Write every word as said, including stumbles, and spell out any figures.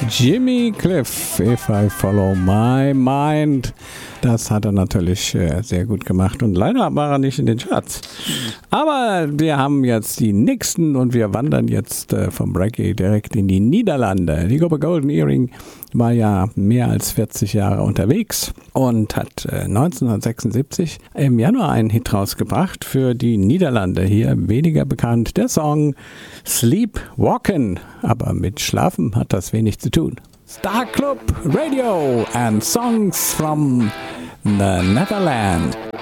Jimmy Cliff, If I Follow My Mind. Das hat er natürlich äh, sehr gut gemacht und leider war er nicht in den Charts. Aber wir haben jetzt die nächsten und wir wandern jetzt äh, vom Reggae direkt in die Niederlande. Die Gruppe Golden Earring war ja mehr als vierzig Jahre unterwegs und hat äh, neunzehnhundertsechsundsiebzig im Januar einen Hit rausgebracht für die Niederlande. Hier weniger bekannt der Song Sleepwalkin', aber mit Schlafen hat das wenig zu tun. Star Club Radio and songs from the Netherlands.